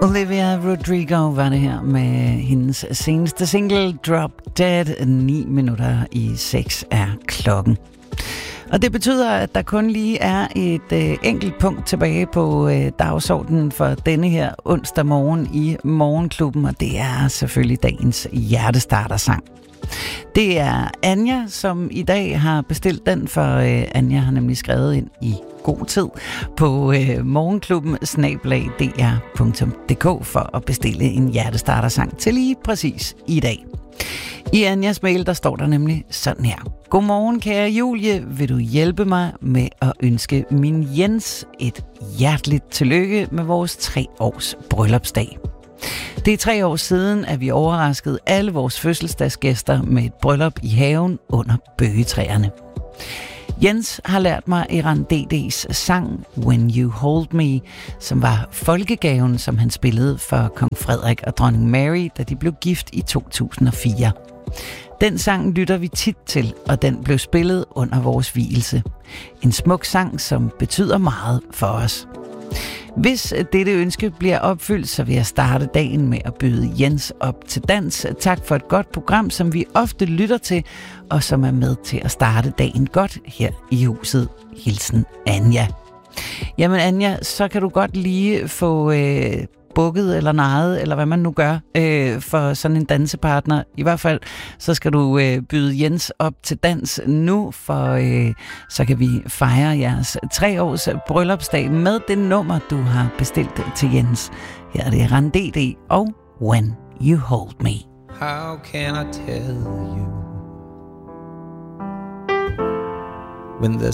Olivia Rodrigo var det her med hendes seneste single Drop Dead. 5:09 er klokken. Og det betyder, at der kun lige er et enkelt punkt tilbage på dagsordenen for denne her onsdag morgen i Morgenklubben, og det er selvfølgelig dagens hjertestartersang. Det er Anja, som i dag har bestilt den, for Anja har nemlig skrevet ind i god tid på morgenklubben@dr.dk for at bestille en hjertestartersang til lige præcis i dag. I Anjas mail, der står der nemlig sådan her. Godmorgen, kære Julie. Vil du hjælpe mig med at ønske min Jens et hjerteligt tillykke med vores 3 års bryllupsdag? Det er 3 år siden, at vi overraskede alle vores fødselsdagsgæster med et bryllup i haven under bøgetræerne. Jens har lært mig Eran DD's sang When You Hold Me, som var folkegaven, som han spillede for kong Frederik og dronning Mary, da de blev gift i 2004. Den sang lytter vi tit til, og den blev spillet under vores vielse. En smuk sang, som betyder meget for os. Hvis dette ønske bliver opfyldt, så vil jeg starte dagen med at byde Jens op til dans. Tak for et godt program, som vi ofte lytter til, og som er med til at starte dagen godt her i huset. Hilsen Anja. Jamen Anja, så kan du godt lige få bukket eller nejet, eller hvad man nu gør, for sådan en dansepartner. I hvert fald, så skal du byde Jens op til dans nu, for så kan vi fejre jeres 3 års bryllupsdag med det nummer, du har bestilt til Jens. Her er det Eran DD og When You Hold Me. How can I tell you when the